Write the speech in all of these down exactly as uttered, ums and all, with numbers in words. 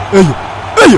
eyo eyo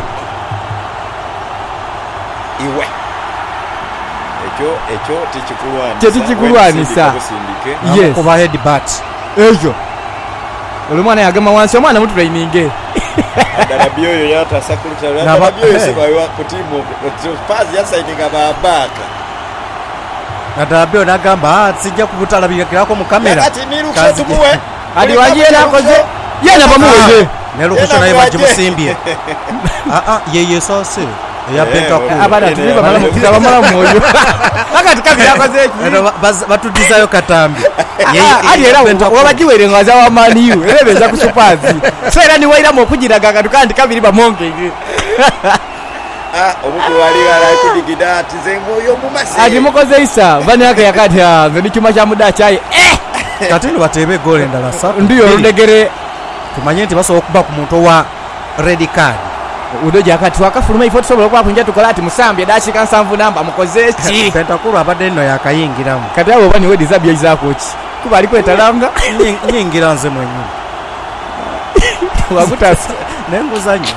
iwe ekyo ekyo tikikulwanisa kye tikikulwanisa yes kuba head butt eyo olumwana yagema wansi omwana mutu traininge Darabioyo yata secretary Darabioyo sibawa kutimu Spurs yasaininga babaka Darabioyo nagamba sijja kubutalabikirako mu kamera ati niruka tumuwe adi wajiye nakoze yena bamuwe ne lukusho naye bajimusimbye a a yeye sose ya penta ku abana tuliba mala mukiza bamala mwoyo akati kabira koze batudizayo katambi yeye ali era wabajiwere ngaza wa mani yu elebeza ku Spurs so era ni waira mu kujiraga katu kandi kabiri bamonge ah omuntu wali ala kudigida tizengo yo mumase adi mukoze isa bani yake yakati ha ndi chuma cha muda chai eh katino batebe gole ndala sa ndiyo rudegere tumanye nti baso okuba ku muntu wa red card udoja akati wakafuluma ifo tusobola kwa kunja tukola ati musambye dashi kansanvu namba mukoze ki pentakuru abadde nno yakayingiramu kati abo bani wedi zabya izako ki kuba ali kwetalanga nyingira nze mwenyewe wakutasa nenguzanya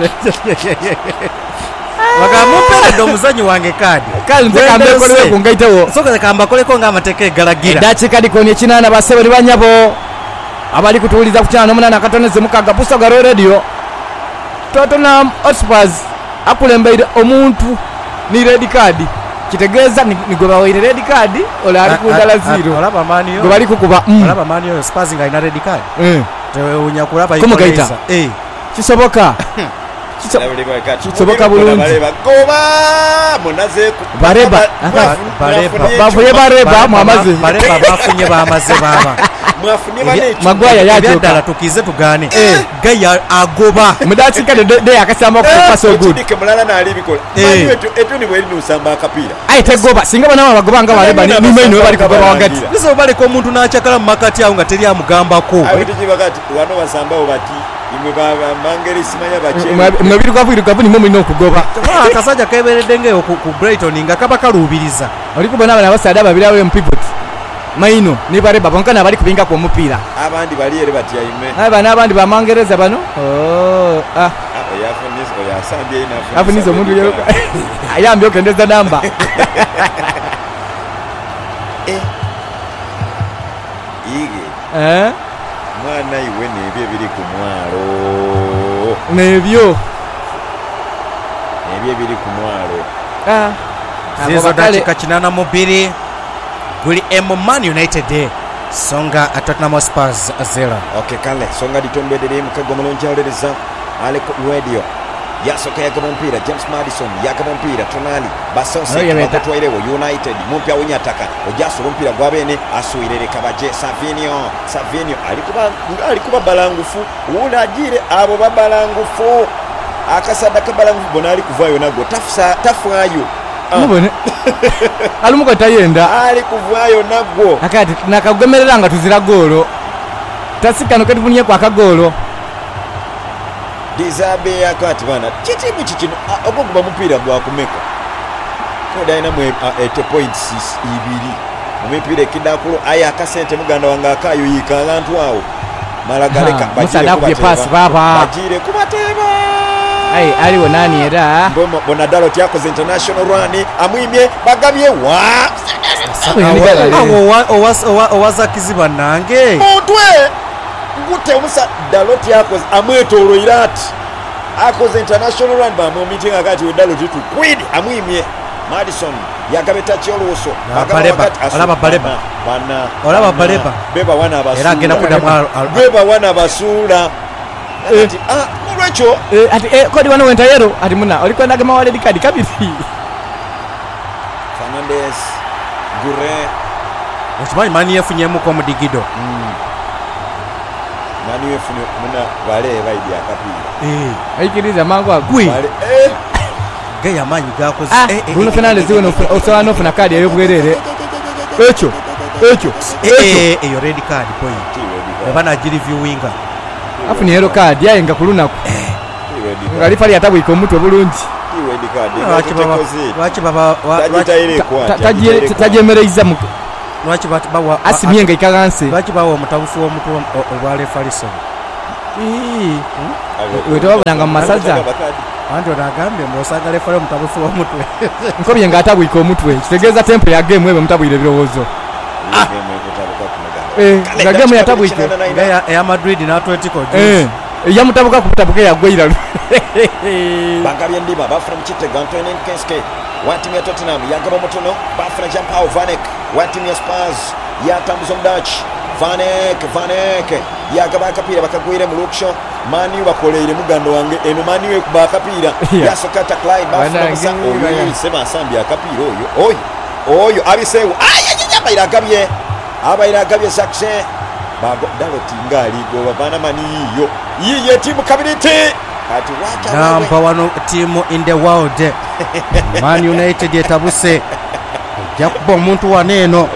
wakamupera ndo muzanyi wange kadi kali nze kambe kolewe kungaitewo soka kamba koleko nga amateke galagira dachi kadi koni kinana basebe ni banyabo abali kutuuliza ku channel munana katoneze mukaga busa ga radio Tottenham Hotspur akulembeire omuntu ni red card kitegeeza ni goba wa red card ola ali kundala zero olaba mani yo goba ali kukuba olaba mani yo Spurs nga ina red card eh tewe unyakulaba iko gaita eh kisoboka kisoboka bulungi goba munaze bareba bareba bavuye bareba mwamaze bareba bafunye bamaze baba mwafunye bane magwaya yajo dala tukize tugane gaya agoba mudachi kade de akasamba ku paso good dike mulala na alibikola mani wetu etu ni bweli nusamba akapira ai tegoba singa bana bagoba nga bareba ni maino bali kugoba wagati biso bali ko muntu nachakala makati awo nga teri amugamba ko abitiji bakati wano basamba obati imwe baba mangeri simanya bache mwabiri kwa bwiri kabuni mumwe no kugoba akasajja keberedde ngeyo ku Brighton nga kaba kalubiriza oli kubona bana basada babira we mpivot maino ni bareba bonkana bali kubinga ku mupira abandi bali ere bati yaime aba nabandi bamangereza bano oh ah yafunizo yasambye ina afunizo mundu yero ayambye okendeza namba eh ige eh mwana iwe nebye biri ku mwalo nebyo nebye biri ku mwalo ah zizo dakika kinana mubiri guli M Man United day songa Tottenham Hotspur zero. Okay kale songa ditombedere mukago mulonja olereza ale ku radio yasoka yagaba mpira James Maddison yagaba mpira Tonali Basonse batwairewo United mumpya wenyataka ojaso mpira gwabene asuirere kabaje Savinio Savinio alikuba alikuba balangufu ulajire abo babalangufu akasada kabalangufu bonali kuvayo nago tafsa tafayo mubone alumuko tayenda ali kuvayo nago akati nakagomereranga tuzira golo tasikano katifunye kwa kagolo Dizabe yakati bana chitimu chichino obokuba mupira gwa kumeka ko daina mwe eight point six ibiri mupira kidakulo aya akasente muganda wanga akayo yika abantu awo malagaleka bajire ku pass baba bajire kubateba ai aliwo nani era bomo bonadalo tyakoze international run amwimye bagabye wa awo owa owaza kiziba nange mutwe ngute umusa daloti yakoze amwetoro irati akoze international run ba mu meeting akati wedaloti tu kwidi amwimye Maddison yakabeta kyoluso baleba alaba baleba bana olaba baleba beba wana abasula era agenda kuda mwalo beba wana basula ati ah mulwecho ati eh kodi wana wenta yero ati muna olikwenda gama wale dikadi kabiri Fernandes Gure Osman Mani yafunyemu ko mudigido Mani yafunye muna wale baidi akapira eh aikiriza mangu agwi wale eh gaya manyi gakoze eh Bruno Fernandes we no osana ofuna kadi yo bwerere echo echo eh eh yo red card point bana jiri viewinga afuni yero card yayenga kulunako ngali fali atabwe ko mutwe bulungi red card wachi baba taji tajemereza mu wachi bawa asimyenga ikaganse wachi bawa mutabufu wo mutwe obale faliso wetewabonanga mu masaza anti onagambye mbosagala efale mutabufu w'omutwe nkobye ng'atabwika omutwe kitegeeza tempo ya gemu ebyo mutabwire ebirowoozo nga gemu yatabwike eya Madrid n'Atletico eyamutabuka ku butabuka eyagweira bangabye ndiba bafuna mukitego Antoine Nkenske wa timu ya Tottenham yagaba mutono bafuna Jean Paul Van Eyck wa timu ya Spurs yatambuza omudachi Van Eyck Van Eyck yagaba akapiira bakagwire mu luksho Mani bakoleire mugando wange eno Mani we kuba akapiira yasokata Clyde bafuna musa oyo sema asambi akapiira oyo oyo oyo abisewo ayajja bayira agabye abayira agabye Saxe bago dalo tingali go bana Mani yo yiye timu kabiriti ati wacha number one team in the world Man United etabuse ejja kuba omuntu waneeno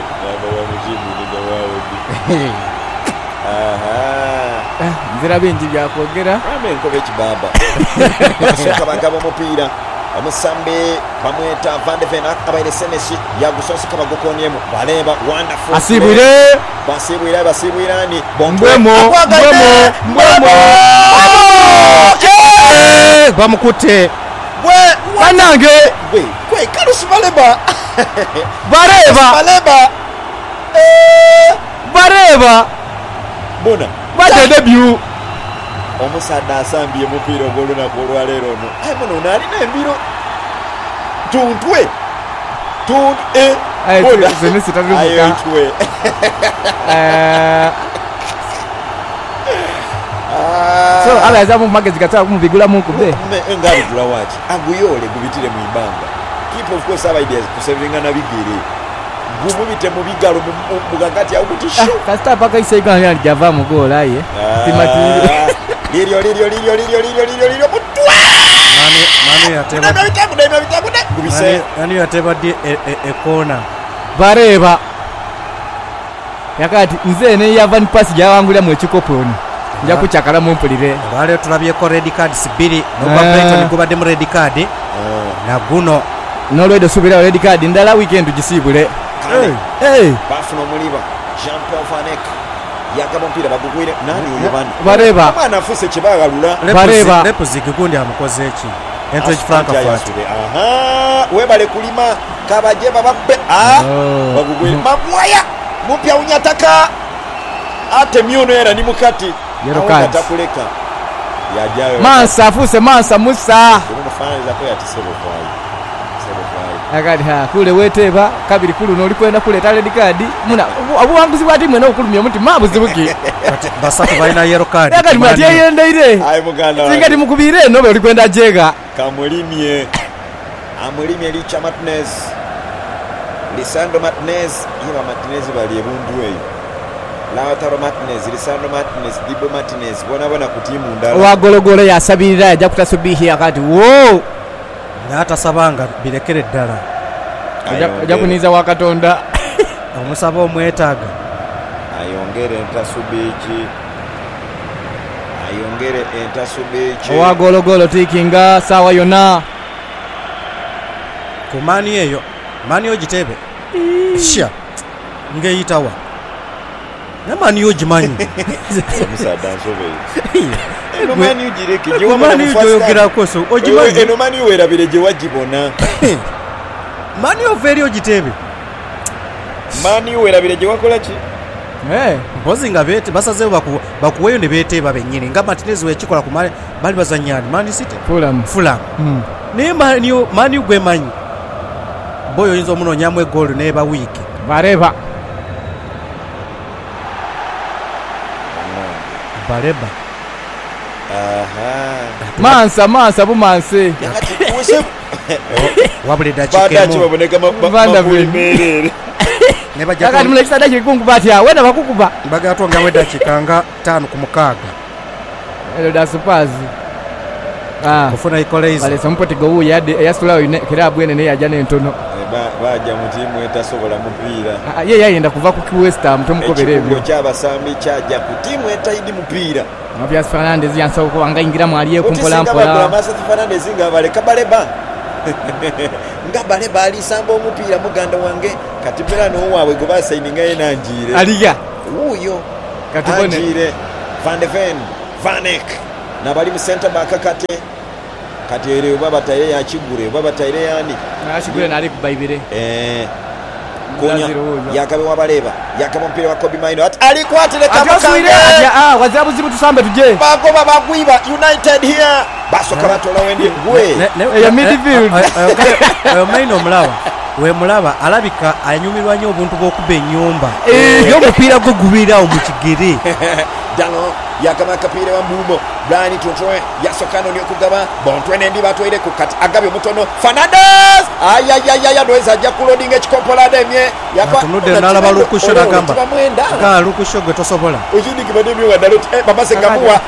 nzira bingi byakwogera enkobe kibaba soka bagaba omupiira omusambe bamweta Van de Ven abaire senesi yagusonsika bagokonyemu baleba wonderful asibwire basibwire basibwirani mbwemo mbwemo mbwemo bamukute bwe banange bwe kwe Carlos Baleba bareba Baleba bareba bona bate debut omusadde asambye mupiira ogw'olunaku olwaleero ono ayi muno ono alina embiro tuntwe tuntwe so abayazamu mumagezi gatwala kumubigulamu nkube ngabigula waki aguyole gubitire mu ibanga keep of course aba ideas kusevinga bigere gumubite mu bigalo mugagati awo kutisho kasita paka isaiga yali java mu goal aye timatiri lirio lirio lirio lirio lirio lirio lirio mutwa mani mani yateba na bitabu na bitabu gubise yani yateba di e kona bareba yakati nze ne yavan pass jawangulya mu ekikoponi nja kuchakala mu mpulire wale tulabyeko red cards biri no kwa Brighton kubadde mu red card na guno no lwedo subira red card ndala weekend gisibule hey hey bafuna muliba Jean Paul Van Eyck yagaba mpira bagugwire nani uyo bani bareba bana afuse kibagalula bareba lepozi kikundi amukoze eki ento ekifranka fatu aha webale kulima kabaje bababbe ah bagugwire mabwaya mupya unyataka ate miono era ni mukati atakuleka yajayo mansa afuse mansa musa unofaniriza ko yatisebo kwayi sebo kwayi akati ha kule weteba kabiri kulu no likwenda kuleta red card muna abuwanguzi bwati mwe no kulumya muti mabuzibuki basatu balina yellow card akati mati yendeire ayi muganda singati mukubire no be likwenda jega kamulimye amulimye Licha Martinez Lisandro Martinez yiba Martinez bali ebundu eyo Lautaro Martinez, Lisandro Martinez, Dibu Martinez, bona bona kutimu ndala. Wagologolo yasabirira yajja kutasubihi akati wo. Nata sabanga birekere ddala. Ajja kuniza wakatonda. Omusaba omwetaaga. Ayongere entasubichi. Ayongere entasubichi. Wagologolo tikinga sawa yona. Kumani eyo. Mani ojitebe. Shia. Ngeyitawa. Namani yojimanyi. Omusada nsobe. Eno mani ujireke je wamani ujoyogera koso ojimanyi. Eno mani werabire je wajibona. Mani overi ojitebe. Mani werabire je wakola ki? Eh, mpozi nga bete basaze baku bakuweyo ne bete babenyine nga Martinez wekikola ku mali bali bazanyani Man City. Fulham. Fulham. Mm. Ne mani mani gwemanyi. Boyo yinzo muno nyamwe goal ne ba week. Bareba. Bareba. Aha. Mansa mansa bumanse. Yakati kuwese. Wabule dakika. Badachi baboneka mabulimerere. Neba jaka. Yakati mulekisa dakika kunkubatya wena bakukuba. Baga atonga we dakika nga tano ku mukaga. Elo da Spurs. Ah. Kufuna ikoleza. Bale sampoti go yade yasula ine kirabu ene ne yajana entono. Baja mu timu etasobola mupiira. Ah ye yayenda kuva ku West Ham tomukoberebyo. Ekyo ky'abasambi kyaja ku timu etayidi mupiira. Mabias Fernandez yansa ko angayingira mwaliye kumpola mpola. Mabias Fernandez nga bale kabaleba. Nga baleba ali samba omupiira muganda wange katibera no wawe go basaininga enanjire. Aliga. Uyo. Katibone. Anjire. Van de Ven. Vanek nabali mu center back kate kati ere baba taye ya kigure baba taye yani na kigure nali kubaibire eh kunya yakabe wabaleba yakaba mpira wa Kobe Maino at alikwatire kama kanga ah wazabu zibu tusambe tuje bagoba bagwiba United here basoka batola wende gwe ya midfield Maino mulawa we mulaba alabika anyumirwa nnyo obuntu bw'okuba ennyumba y'omupiira gwo gubirawo mu kigere dalo yakama kapire wa mbumo Brian Tontoe yasokano ni okugaba bontwe nendi batwire ku kati agabe mutono Fernandez ayayaya doeza ajja kulodinga ekikopola demye yakwa tunude nalaba lukushora gamba ga lukushoge tosobola ojudi kibademi wa dalot eh baba sengamuwa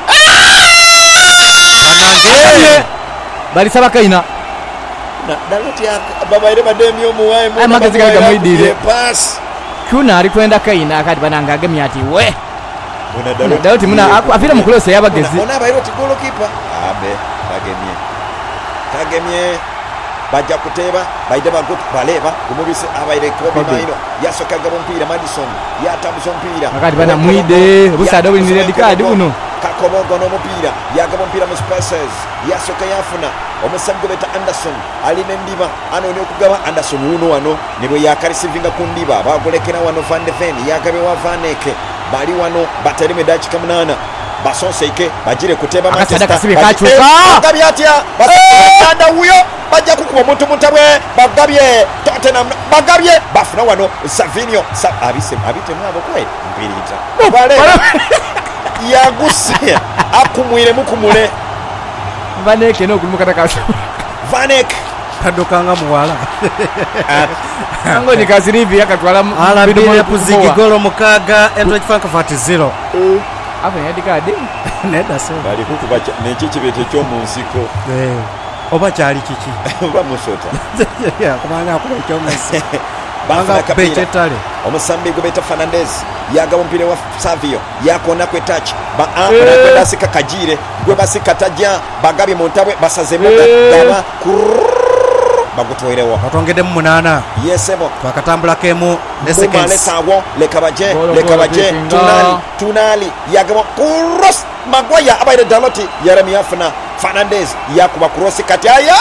Fernandez bali saba kaina na daloti ya baba ile bademi omuwaye mu magazi ga mwidire pass kuna ali kwenda kaina akati bananga agemya ati we bona daloti daloti muna afira mu close yabagezi ona bayiro tigolo kipa abe bagemye kagemye bajja kuteba baide bagot baleba umubise abaire Kobe Maino yasokaga mpira Madison yatabuza mpira akati bana mwide busa dawo ni red card buno kakobogo no mpira yagaba mpira mu spaces yasoka yafuna omusamgo beta Anderson aline ndiba ano ne okugaba Anderson uno wano nibo yakarisivinga kundiba bagolekera wano Van de Ven yagabe wa Vaneke bali wano batali medachi kamunana basonseike bajire kuteba Manchester bagabye atya basanda huyo bajja kukuba muntu mutabwe bagabye Tottenham bagabye bafuna wano Savinio abise abite mwabo kwe mbirita bale yaguse akumwire mukumule Vaneke no kulumukata kasho Vanek kadokanga muwala ango ni kasirivi yakatwala alabire kuzigi golo mukaga endo chifanka fati zero afa yadi kadi neda se bali kukuba nechi kibete kyo munsiko eh oba cyali kiki oba musota ya kumanga ko kyo munsiko banga kapechetale omusambi gobeta Fernandez yagaba mpira wa Savio yakona kwe touch ba akona kwe dasika kajire gwe basika tajja bagabye montabwe basazemo gaba bagutwerewa batongede mu munana yesebo twakatambula kemu ne seconds male sawo lekabaje lekabaje tunali tunali yagaba cross Maguire abaire Daloti Yeremi afuna Fernandez yakuba cross kati aya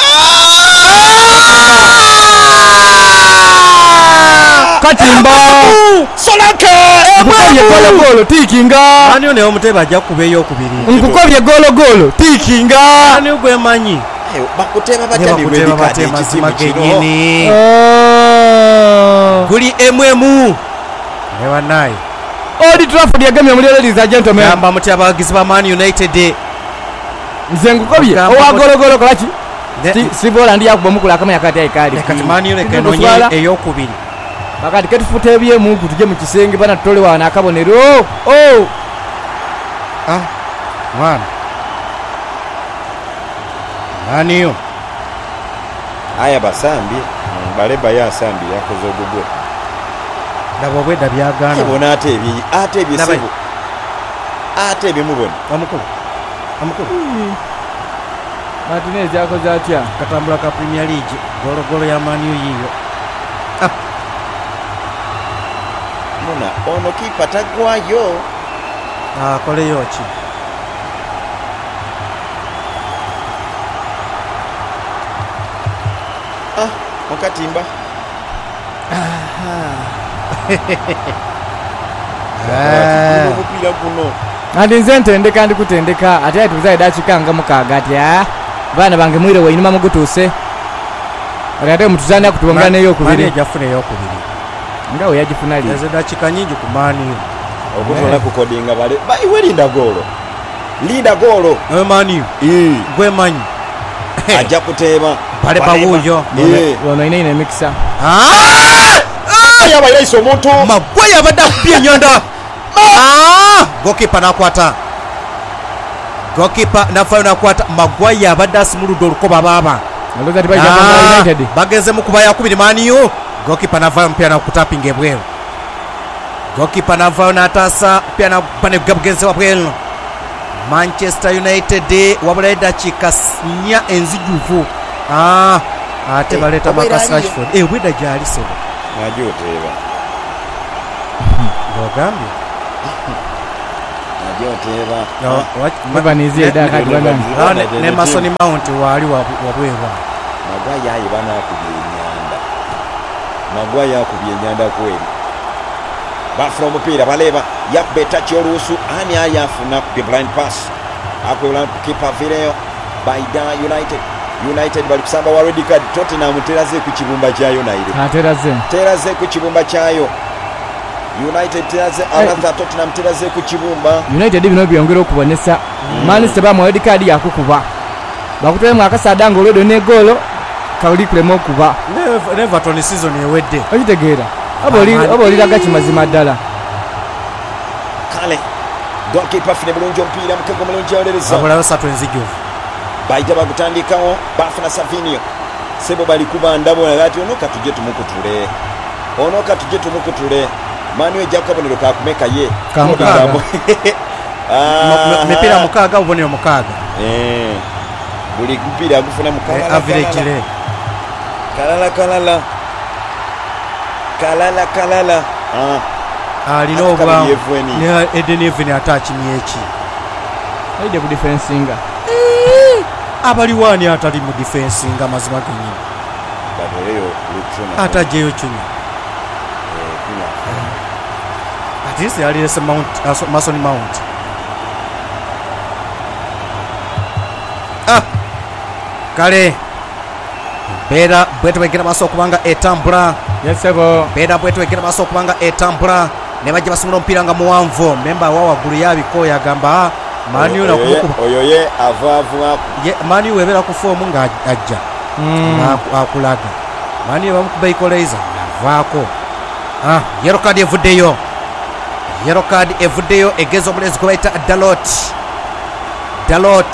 katimba Solanke ngukobye golo golo tikinga ani one omuteba ajja kubeyo okubiri ngukobye golo golo tikinga ani ogwe manyi ayo bakuteba batani wedi kati ekisimu kino guli emwemu ewa nayo Old Trafford yagamye muri ladies and gentlemen yamba muti abagizi ba Man United nze ngukobye owa golo golo kolaki Sibola ndi yakuba mukula kama yakati aikali kati Man United kenonye eyokubiri bakati ketufuta ebye mungu tuje mu kisenge bana tutole wana akabonero oh ah mwana naniyo aya basambi baleba ya sambi yakoze ogugwe nabo bweda byagana bona ate ebi ate ebi sebo ate ebi mubona amukulu amukulu Martinez yakoze atya katambula ka Premier League golo golo ya Man U yiyo ah mona ono kipa tagwayo ah kole yochi ah mukatimba ah kupira kuno andi nze ntendeka ndi kutendeka ate atuzaye dakikanga mukaga ati ah bana bange mwire weinima mugutuse ate mutuzani akutubongana neyo okubiri ejafuna eyokubiri ngawe yagifuna li eze dakika nyingi ku Man U okutola kukodinga bale baiwe linda golo linda golo ewe Man U eh gwe manyi ajja kuteba bale bawuyo ono ine ine mixa ah yaba iso omuntu magwe yabadde akubye ennyonda ah gokipa nakwata gokipa nafayo nakwata magwe yabadde asimuludde olukoba baba naloza tibaja kwa United bageze mu kuba yakubiri Man U gokipa navayo mpya na kutapinga ebweru gokipa navayo natasa pia na pane gabgenze wabwelo Manchester United wabula dakika nya enzijuvu ah ate Eh, baleta wabwera Marcus aliye. Rashford eh weda jali sebo najoteba ngogambi joteba mubanizie da kati bana ne Mason Mount wali wabwewa Magwaya ibana kubyenya Magwaya kubyenyanda kweli bafuna omupira baleba yakubeta kyolusu ani ayafuna the blind pass akwela kipa vileo Baida United United bali kusamba wa red card Tottenham teraze ku kibumba kya United ateraze teraze ku kibumba kyayo United teraze alatha Tottenham teraze ku kibumba United bino byongera okubonesa Man City ba mu red card yakukuba bakutwe mu akasada ngolodo ne golo kawuli kulemo kuba Everton season ewedde okitegeera aboli aboli lagachi mazima ddala kale goalkeeper fine bulungi ompira mukego mulungi alereza abulayo satu enzijo baita bagutandikawo bafuna Savinio sebo bali kubanda bona lati ono katuje tumukutule ono katuje tumukutule Manuel Jacobonero kakumeka ye kamukaga ah mepira mukaga ubonero mukaga eh buli kupira agufuna mukaga average le kalala kalala kalala kalala ah alino ba ne Eden even attach nyechi aide ku defensinga abali wani atali mu defensinga mazima kinyi badoleyo luchona atajeyo chuni eh kuna atisi ali ese Mount Mason Mount ah kale bera bwetu wekera maso kubanga etambula yesebo bera bwetu wekera maso kubanga etambula ne bajja basumula ompira nga muwanvu memba wa wagulu yabiko yagamba Manu na kumukuba oyo ye avavu ye Manu webera ku form nga ajja na akulaga Manu bamukuba equalizer vaako ah yellow card evuddeyo yellow card evuddeyo egezo bulezi kubaita Dalot Dalot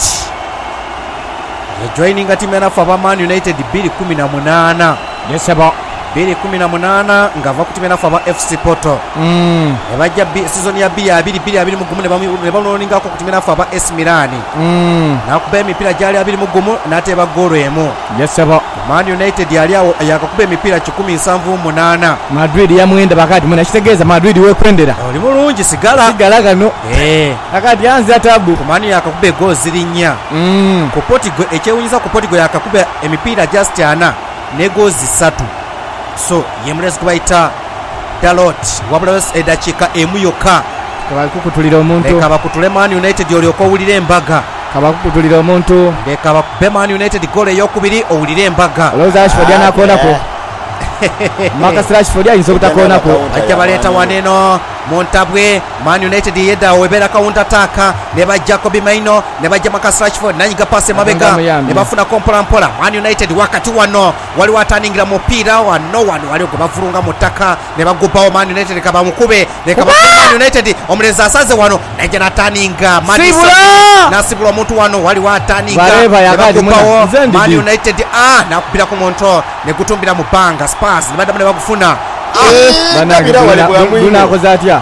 ya joining team ya nafa Man United two eighteen yesebo two eighteen nga va kutimena nafa ba F C Porto mm ebajja season ya two twenty twenty mugumu ne bamu ne baloninga ko kutimena nafa ba A S Milan mm nakuba emipira gyali abiri mugumu nateba golo emu yesebo Man United yali awo yakakuba emipira one seventy eight Madrid ya mwenda bakati muna kitegeeza Madrid we kwendera oli mulungi sigala sigala kano eh akati anza tabu Man yakakuba go ziri nnya mm ko Portugal ekyewunyiza ku Portugal yakakuba emipira just ana ne go zisatu so yemres kubaita Dalot wabula edakika emu yokka kabali kukutulira omuntu leka bakutule Man United oli okowulira embaga kabali kukutulira omuntu leka bakube Man United goal eyokubiri owulire embaga Loza Rashford anakonako Marcus Rashford ayinza obutakonako ajja baleeta waneno Montabwe Man United yedda webera counter attack ne bajja Kobe Maino ne bajja Marcus Rashford nanyiga pass mabega ne bafuna kompola mpola Man United wakati wano wali wataningira mupira wano wano wali okubavurunga mutaka ne bagubawo Man United kaba mukube ne kaba Man United omuleza asaze wano najja nataninga nasibula omuntu wano wali wataninga ne bagubawo Man United ah nakubira ku monto ne gutumbira mu banga Spurs ne badamu ne bagufuna banange duna kozatya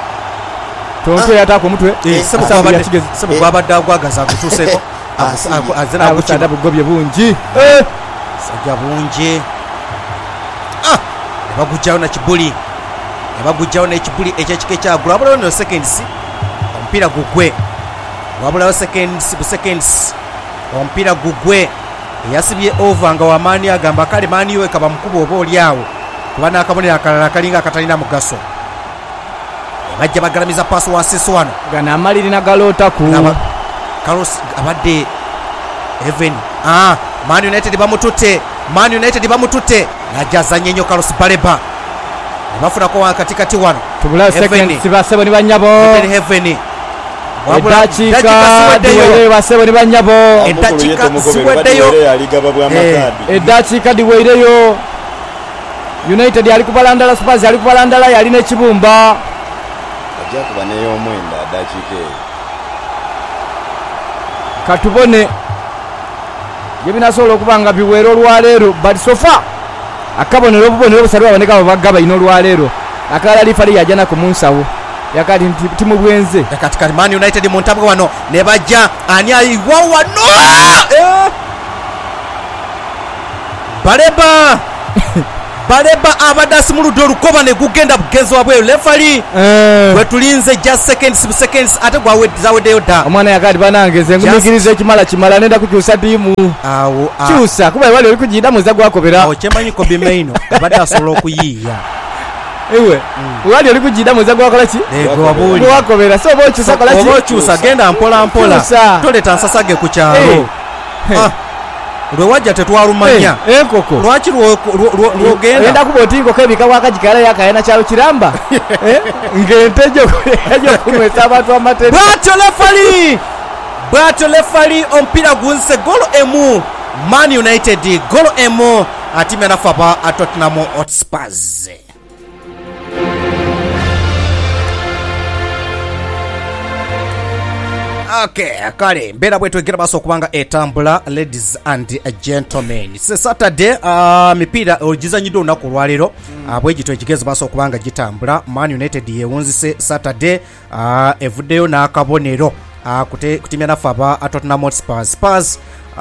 tonto yatako mutwe sabu yatigeze sabu kwabadde agwagaza kutuseko azena abuchada bugobye bungi eh sajja bungi ah bagujjawo na kibuli bagujjawo na kibuli ekyekike kya global no seconds ompira gugwe wabulawo seconds bu seconds ompira gugwe yasibye over nga wamani agamba kale mani we kaba mkubo obo lyawo kubana akabonera akalala kalinga akatalina mugaso bajja bagalamiza pass wa siswano gana amaliri na galota ku Carlos abadde Even ah Man United bamututte Man United bamututte najaza nyenyo Carlos Baleba bafuna ko katikati wano tubula second sibasebo ni banyabo Heaven edakika diwele basebo ni banyabo edakika siweddeyo aligaba bwa makadi edakika diweleyo United yali kubalandala Spurs yali kubalandala yali ne kibumba ajja kuba neyo omwenda dakika katubone yebinasobola okubanga biwero olwaleero but so far akabonero obubonero obusali baboneka babagaba ino olwaleero akala lifali yajana ku munsawo yakati timu bwenze yakatikati Man United montabwe wano ne bajja ani ayiwa wano eh! Baleba baleba abadasi mu luddo olukoba ne gugenda bugenzi wabweru lefali bwe tulinze just seconds seconds ate gwaweddeyo dda omwana yakati banangeze ngumikiriza ekimala kimala nenda kukyusa ttiimu awo kyusa kuba wali oli kugiyita muza gwakobera awo kyemanyi Kobe Maino abadde asobola okuyiiya ewe wali oli kugiyita muza gwakola ki gwakobera so oba okyusa kola ki oba okyusa genda mpola mpola toleta nsasage ku kyalo lwe wajja tetwalumanya enkoko lwaki lwogenda enda kuba oti nkoko ebika wakagikala yakayana kyalo kiramba ng'ente gyo kunywesa abantu amateka bwatyo lefali bwatyo lefali omupiira gunse golo emu Man United golo emu atimu yanafaba Tottenham Hotspurs. Okay, kale mbera bwetu egera baso okubanga etambula ladies and gentlemen. Se Saturday uh, mipira ogizanyiddwa olunaku olwaleero mm. uh, bwegito ekigezi baso okubanga gitambula. Man United yewunzise Saturday uh, evuddeyo n'akabonero uh, kutimya nafaba Tottenham Hotspur. Spurs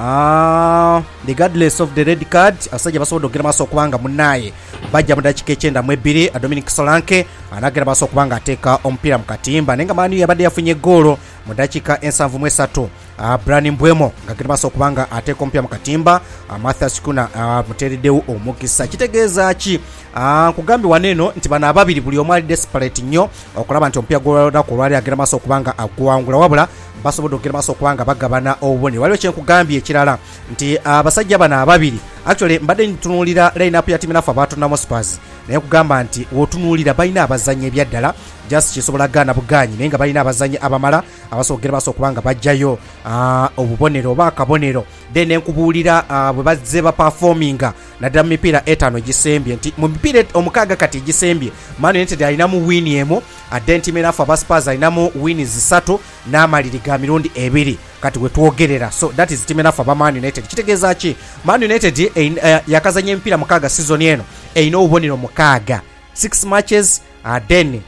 uh, regardless of the red card asajja basobola okugera baso okubanga munnaye bajja mu dakiika ekyenda mu ebbiri Dominic Solanke anagera baso okubanga ateeka omupiira mu katimba naye nga Man U yabadde yafunye goolo mu dakiika ensanvu mu esatu. uh, Brani Mbwemo ngagera baso okubanga ateeka omupiira mu katimba. uh, Matthias Kuna uh, muteereddewo omukisa. Kitegeeza ki? uh, nkugambye waneeno nti bano ababiri buli omu ali desperate nnyo okulaba nti omupiira gw'olunaku olwali agera maaso okubanga aguwangula wabula basobodde okugera maaso okubanga bagabana obubonero. Waliwo kyenkugambye ekirala nti abasajja uh, bano ababiri actually mbadde ntunuulira line-up ya timu nafu aba Tottenham Hotspurs naye kugamba nti wotunuulira balina abazannyi ebyaddala just kisobola gaana buganyi naye nga balina abazannyi abamala abasobogera baso okubanga bajjayo uh, obubonero oba akabonero then enkubuulira uh, bwe bazze ba performinga naddala mu mipiira etaano egisembye nti mu mipiira omukaaga kati egisembye Man United alinamu wini emu ate timu nafu aba Spurs alinamu wini zisatu n'amaliri ga mirundi ebiri kati wetwogerera. So that is timu nafu aba Man United. Kitegeeza ki? Man United uh, yakazanya emipiira mukaaga season eno erina obubonero mukaaga six matches uh, then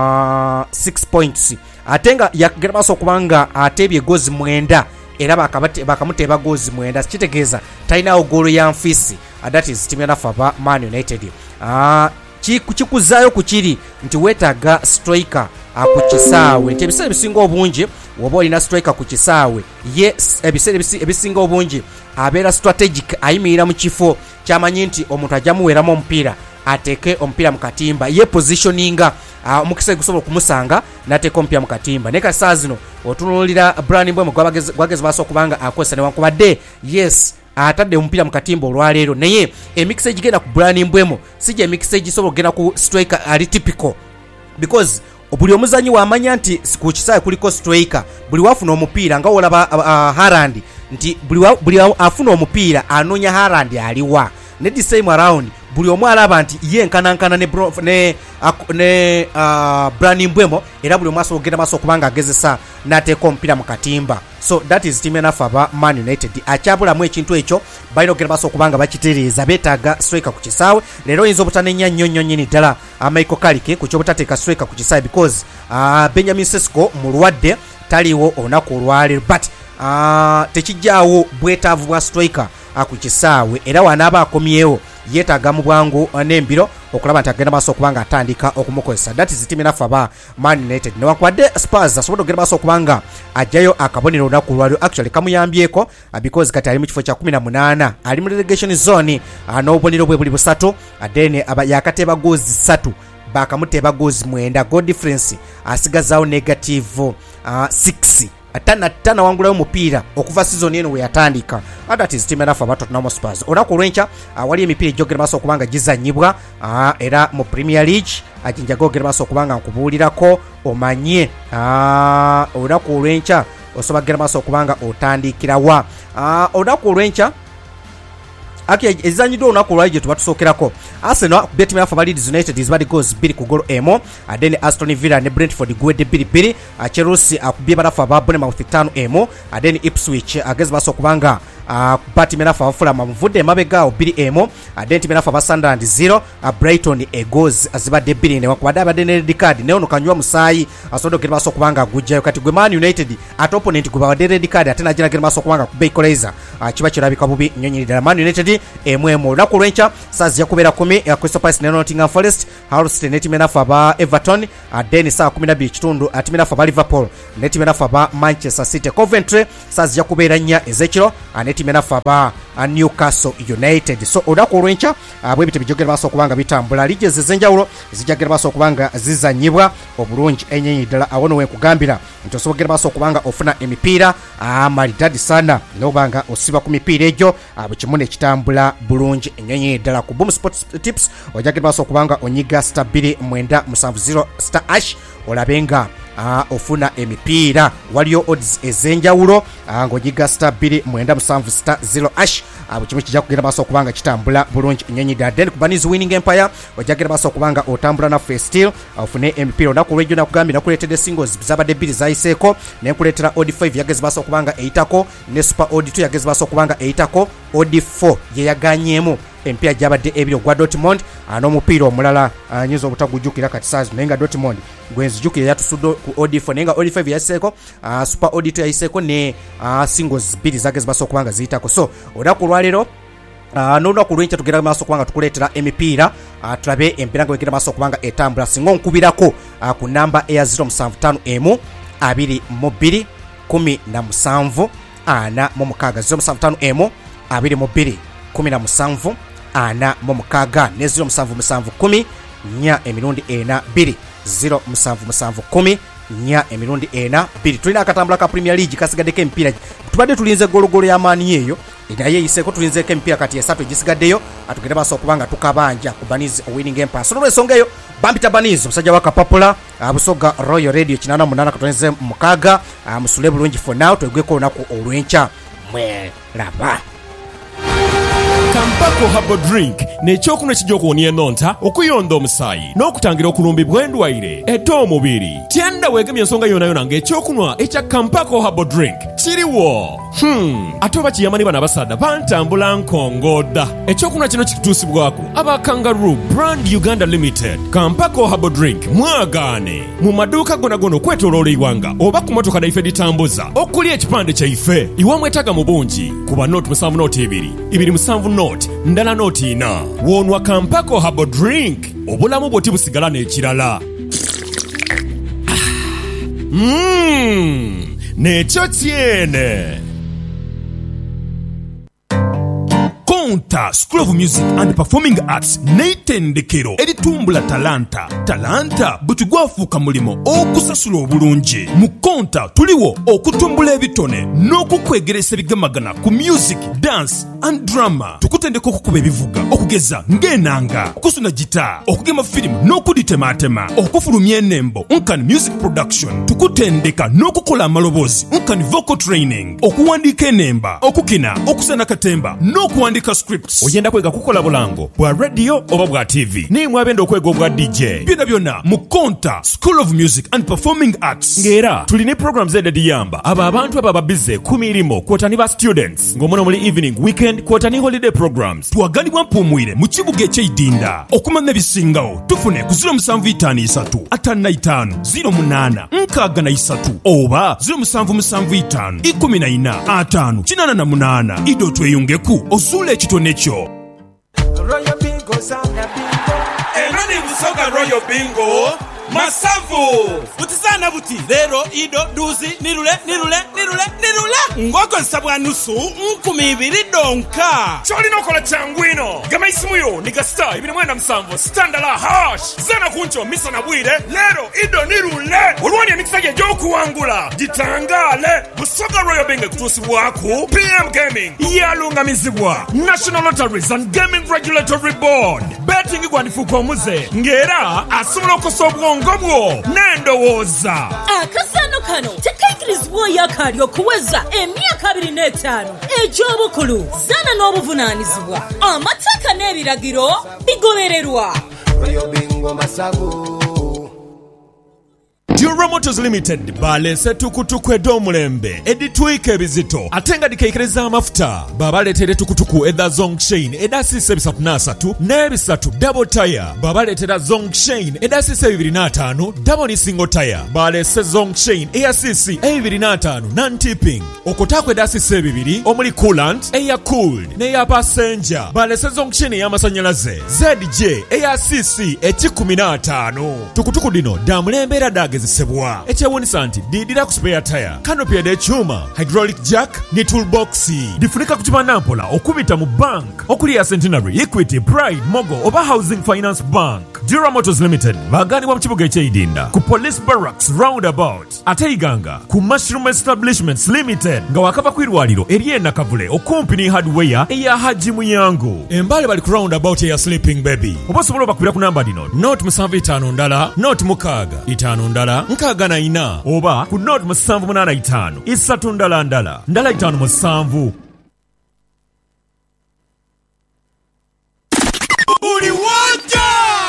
uh, six points ate nga yakagera maaso okubanga ateebye gozi mwenda era bakamuteeba gozi mwenda kitegeeza talinawo goolo ya nfisi. uh, that is timu nafu aba Man United. uh, kikuzaayo ku kiri nti weetaaga striker uh, ku kisaawe nti ebiseera ebisinga obungi woba olina striker ku kisaawe ye ebiseera ebisinga obungi abeera strategic ayimirira mu kifo kyamanyi nti omuntu ajja muweeramu omupiira ateeke omupiira mu katimba ye positioninga uh, omukisa gusobola okumusanga n'ateeka omupiira mu katimba naye kasaa zino otunuulira Brani Mbwemo gwagezi maaso okubanga akozesa newankubadde yes atadde omupiira mu katimba olwaleero naye emikisa egigenda ku Brani Mbwemo sijja emikisa egisobola okugenda ku striker ali typical because buli omuzanyi wamanya nti ku kisaawe kuliko striker buli wafuna omupiira nga olaba uh, uh, Haaland nti buli, wa, buli afuna omupiira anoonya Haaland aliwa ne the same around buli omu alaba nti ye nkanankana ne, ne, uh, ne uh, Brani Mbwemo era buli omu asobola okugenda maaso okubanga agezesa n'ateeka omupiira mu katimba. So that is timu nafu aba Man United. Akyabulamu ekintu ekyo balina okugenda maaso okubanga bakitereeza beetaaga striker ku kisaawe. Leero oyinza obutanenya nnyo nnyo nnyini ddala Michael Carrick ku kyobutateeka striker ku kisaawe because uh, Benjamin Sesko mulwadde taliwo olunaku olwaleero but uh, tekijjaawo bwetaavu bwa striker uh, ku kisaawe era wanaaba akomyewo yeetaaga mu bwangu n'embiro okulaba nti agenda maaso okubanga atandika okumukozesa. That is timu nafu aba Man United. Newankubadde Spurs asobodde okugenda maaso okubanga ajjayo akabonero olunaku lwalyo actually kamuyambyeko because kati ali mu kifo kya kumi na munaana ali mu relegation zone uh, n'obubonero bwe buli busatu then yakateeba goozi ssatu bakamuteeba goozi mwenda goal difference asigazaawo negative uh, six atana tana wangulayo mupiira okuva season eno we yatandika. That is timu nafu aba Tottenham Hotspur. Olunaku olw'enkya uh, wali emipiira egyogera maaso okubanga gizanyibwa uh, era mu Premier League ajinjaga ogera maaso okubanga nkubuulirako omanye uh, olunaku olw'enkya osobola kugera maaso okubanga otandikirawa. uh, olunaku olw'enkya Aki ezanyiddwa olunaku olwali gye tuba tusookerako Arsenal kubye timu yafu aba Leeds United izibadde goals bbiri ku golo emu then Aston Villa ne Brentford guwedde bbiri bbiri. Chelsea akubye balafu aba Bournemouth ttaano emu then Ipswich agezi maaso okubanga kuba timu enafu abafulama muvudde emabegaawo bbiri emu ate timu enafu aba Sunderland zero Brighton egos zibadde bbiri newankubadde abadde ne red card naye ono kanywa musaayi asodokera maaso okubanga agujjayo kati gwe Man United ate opponent gwe bawadde red card ate nageragera maaso okubanga kuba equalizer kiba kirabika bubi nnyonyini ddala. Man United emu emu olunaku olw'enkya saa zijja kubeera kumi Crystal Palace ne Nottingham Forest, Hull City ne timu enafu aba Everton then saa kumi na bbiri kitundu timu enafu aba Liverpool ne timu enafu aba Manchester City. Coventry saa zijja kubeera nnya ezekiro ne timu enafu aba Newcastle United. So olunaku olw'enkya bwe bityo bijjogera maaso okubanga bitambula liges ez'enjawulo zijjagera maaso okubanga zizanyibwa obulungi ennyonyi ddala awo nowe nkugambira nti osobogera maaso okubanga ofuna emipiira amalidadi sana nobanga osiba ku mipiira egyo bwe kimu nekitambula bulungi ennyonyi ddala. Ku Boom Sports Tips ojjagera maaso okubanga onyiga star bbiri mwenda musanvu zero star ash olabenga Uh, ofuna emipiira waliyo odds ez'enjawulo uh, ng'ogiga star bbiri mwenda musanvu star zero ash bwe kimu kijja kugenda maaso okubanga kitambula bulungi ennyonyi ddala. Then ku Bunnies Winning Empire ojjagera maaso okubanga otambula naffe still ofune emipiira olunaku olw'ejjo nakugambye nakuleetedde singles zabadde bbiri zayiseeko naye nkuleetera odd five yagezi maaso okubanga eyitako ne super odd two yagezi maaso okubanga eyitako odd four ye yaganyeemu empya gyabadde ebiri ogwa Dortmund n'omupiira omulala nyinza obutagujjukira kati saazi naye nga Dortmund gwenzijjukire yatusudde ku odd four naye nga odd five yayiseeko super odd two yayiseeko ne singles bbiri zagezi maaso okubanga ziyitako. So olunaku olwaleero n'olunaku olw'enkya tugenda maaso okubanga tukuleetera emipiira tulabe empiira nga wegenda maaso okubanga etambula singa onkubirako ku namba eya zero musanvu ttaano emu abiri mu bbiri kumi na musanvu ana mu mukaaga zero musanvu ttaano emu abiri mu bbiri kumi na musanvu ana mu mukaaga ne zero musanvu musanvu kumi nnya emirundi ena bbiri zero musanvu musanvu kumi nnya emirundi ena bbiri. Tulina akatambula ka Premier League kasigaddeko emipiira tubadde tulinze gologolo y'amaanyi eyo naye eyiseeko tulinzeeko emipiira kati esatu egisigaddeyo atugende maaso okubanga tukabanja ku Bunnies Winning Empire. So olw'ensonga eyo bambita Bunnies omusajja wa Kapapula Busoga Royal Radio kinaana munaana katoneze mukaaga musule bulungi for now twegweko olunaku olw'enkya mweraba. Kampako Herbal Drink n'ekyokunywa kijja okuwonya ennonta okuyonda omusaayi n'okutangira okulumbibwa endwaire ete omubiri. Tyenda weegemye ensonga yonna yonna ng'ekyokunywa ekya Kampako Herbal Drink kiriwo. Hmm, ate oba kiyamani bana basadda bantambula nkongoda. Ekyokunywa kino kituusibwako aba Kangaroo Brand Uganda Limited. Kampako Herbal Drink mwagaane mu maduuka gonna gonna okwetooloola iwanga oba ku motoka naife ditambuza okuli ekipande kyaife iwamwetaaga mu bungi kuba nooti musanvu nooti ebiri ibiri musanvu nooti ndala nooti ina woonwa Kampako Herbal Drink obulamu bwoti busigala n'ekirala. Mmm, n'ekyo kyene. Konta School of Music and Performing Arts n'eitendekero eritumbula talanta. Talanta bwe tugwafuuka mulimo okusasula obulungi. Mu Konta tuliwo okutumbula ebitone n'okukwegeresa ebigamagana ku music, dance and drama. Tukutendeka okukuba ebivuga okugeza ng'enanga, okusuna gita, okugema firimu n'okuditematema, okufulumya ennembo nkani music production. Tukutendeka n'okukola amaloboozi nkani vocal training, okuwandiika enemba, okukina, okusana katemba n'okuwandiika scripts. Oyenda kwega kukola bulango bwa radio oba bwa T V ni mwabenda okwega obwa D J byonna byonna mu Konta School of Music and Performing Arts. Ngera tulina programs ediyamba aba abantu aba babize ku mirimo kwotani ba students ng'omuna muli evening weekend kwotani holiday programs. Twagalibwa mpumwire mu kibuga eky'Idinda. Okumanya ebisingawo tufune ku zero musanvu itaano isatu ataano itaano zero munaana nkaaga na isatu oba zero musanvu musanvu itaano ikumi na ina ataano kinaana na munaana. Ido tweyungeku osule ekitone kyo. Royal Bingo sana bingo Enani Busoga Royal Bingo Masavu Utizana buti lero ido duzi nirule nirule nirule nirule ngoko nsabwa nusu nkumi ibiri donka choli nokola changwino gama isimuyo niga star ibiri mwenda msambo standala hash zana kuncho misa na bwire lero ido nirule ulwani ya mikisaje joku wangula jitangale Busoga Royal Bingo kutusi waku P M Gaming yalunga mizibwa National Lotteries and Gaming Regulatory Board betting igwandifuko muze ngera asumula okusobwa ngobwo n'endowooza. Akasano kano tekaikirizibwa yakalyo kuweza emyaka abiri n'etaano egy'obukulu zana n'obuvunaanyizibwa amateeka n'ebiragiro bigobererwa. Royal Bingo Masavu. Dura Motors Limited balese tukutuku edomulembe editwika ebizito ate nga dikekereza amafuta babaleetera tukutuku eda Zongshin edasiise bisatu n'asatu n'ebisatu double tire babaleetera Zongshin edasiise bibiri n'ataano double ni single tire balese Zongshin eyasiisi ebibiri n'ataano non-tipping okotaako edasiise bibiri omuli coolant eya cooled n'eya passenger balese Zongshin ey'amasanyalaze Z J eyasiisi ekikumi n'ataano tukutuku dino damulembe era dagezesebwa ekyewuunyisa nti diidira ku spare tire canopy ed'ekyuma hydraulic jack ne toolbox difunika ku kibanampola okubita mu bank okuli ya Centenary, Equity, Pride, Mogo oba Housing Finance Bank. Dura Motors Limited baganibwa mu kibuga eky'Idinda ku Police Barracks roundabout ate Iganga ku Mushroom Establishments Limited nga wakava ku irwaliro erye Nakavule okumpi ne hardware eya Haji Muyango embale bali ku roundabout eya Sleeping Baby oba osobola bakubira ku namba dino note musanvu itaano ndala note mukaaga itaano ndala nkaaga na ina oba ku note musanvu munaana itaano isatu ndala ndala ndala itaano musanvu. Uli wanja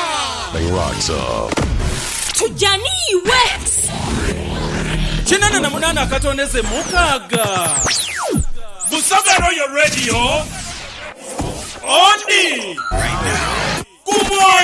tujaniwe kinana na munana akatoneze mukaaga Busoga Royal Radio Ondi right now.